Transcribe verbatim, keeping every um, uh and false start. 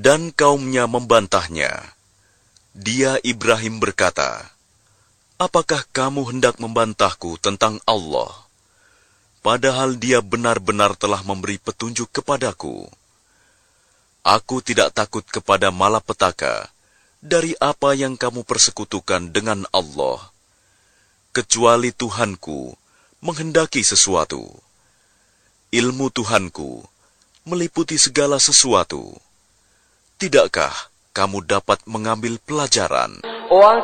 Dan kaumnya membantahnya. Dia Ibrahim berkata, "Apakah kamu hendak membantahku tentang Allah, padahal Dia benar-benar telah memberi petunjuk kepadaku? Aku tidak takut kepada malapetaka dari apa yang kamu persekutukan dengan Allah, kecuali Tuhanku menghendaki sesuatu. Ilmu Tuhanku meliputi segala sesuatu. Tidakkah kamu dapat mengambil pelajaran?"